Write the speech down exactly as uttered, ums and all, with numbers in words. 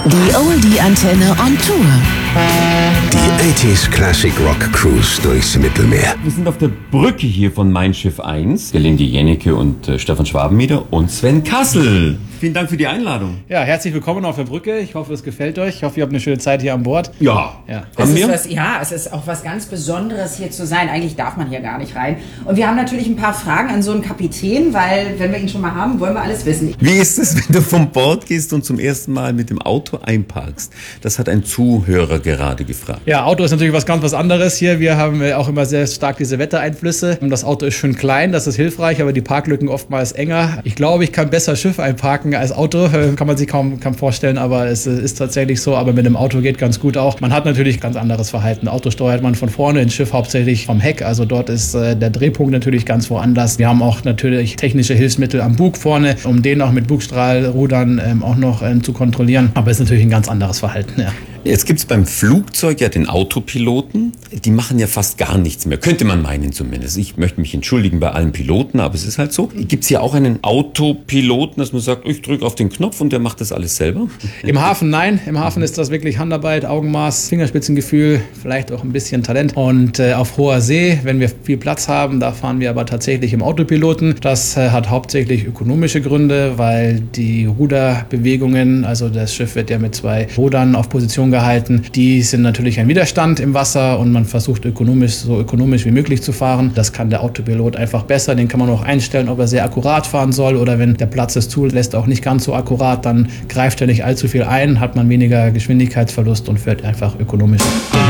Die Oldie-Antenne on Tour. Die achtziger Classic Rock Cruise durchs Mittelmeer. Wir sind auf der Brücke hier von Mein Schiff eins. Gelinde Jennecke und äh, Stefan Schwabenmieder und Sven Kassel. Vielen Dank für die Einladung. Ja, herzlich willkommen auf der Brücke. Ich hoffe, es gefällt euch. Ich hoffe, ihr habt eine schöne Zeit hier an Bord. Ja. ja. Es Haben ist wir? was, ja, es ist auch was ganz Besonderes, hier zu sein. Eigentlich darf man hier gar nicht rein. Und wir haben natürlich ein paar Fragen an so einen Kapitän, weil, wenn wir ihn schon mal haben, wollen wir alles wissen. Wie ist es, wenn du vom Bord gehst und zum ersten Mal mit dem Auto einparkst? Das hat ein Zuhörer gerade gefragt. Ja, Auto ist natürlich was ganz was anderes hier. Wir haben auch immer sehr stark diese Wettereinflüsse. Das Auto ist schön klein, das ist hilfreich, aber die Parklücken oftmals enger. Ich glaube, ich kann besser Schiff einparken als Auto. Kann man sich kaum, kaum vorstellen, aber es ist tatsächlich so. Aber mit dem Auto geht ganz gut auch. Man hat natürlich ganz anderes Verhalten. Auto steuert man von vorne, ins Schiff hauptsächlich vom Heck. Also dort ist äh, der Drehpunkt natürlich ganz woanders. Wir haben auch natürlich technische Hilfsmittel am Bug vorne, um den auch mit Bugstrahlrudern ähm, auch noch ähm, zu kontrollieren. Aber es ist natürlich ein ganz anderes Verhalten, ja. Jetzt gibt's beim Flugzeug ja den Autopiloten. Die machen ja fast gar nichts mehr. Könnte man meinen zumindest. Ich möchte mich entschuldigen bei allen Piloten, aber es ist halt so. Gibt's hier auch einen Autopiloten, dass man sagt, ich drücke auf den Knopf und der macht das alles selber? Im Hafen nein. Im Hafen ist das wirklich Handarbeit, Augenmaß, Fingerspitzengefühl, vielleicht auch ein bisschen Talent. Und äh, auf hoher See, wenn wir viel Platz haben, da fahren wir aber tatsächlich im Autopiloten. Das äh, hat hauptsächlich ökonomische Gründe, weil die Ruderbewegungen, also das Schiff wird ja mit zwei Rudern auf Position gehalten. Die sind natürlich ein Widerstand im Wasser und man versucht ökonomisch, so ökonomisch wie möglich zu fahren. Das kann der Autopilot einfach besser. Den kann man auch einstellen, ob er sehr akkurat fahren soll oder wenn der Platz es zulässt, auch nicht ganz so akkurat. Dann greift er nicht allzu viel ein, hat man weniger Geschwindigkeitsverlust und fährt einfach ökonomisch.